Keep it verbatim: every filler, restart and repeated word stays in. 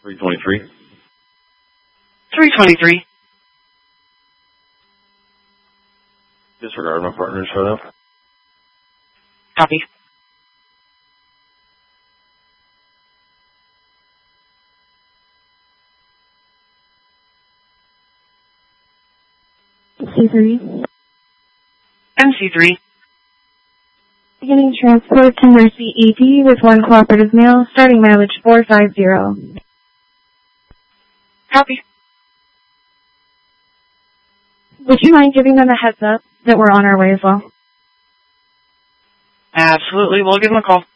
three twenty-three. three twenty-three. Disregard, my partner showed up. Copy. C three. M C three. Beginning transport to Mercy E P with one cooperative male, starting mileage four five zero. Copy. Would you mind giving them a heads up that we're on our way as well? Absolutely. We'll give them a call.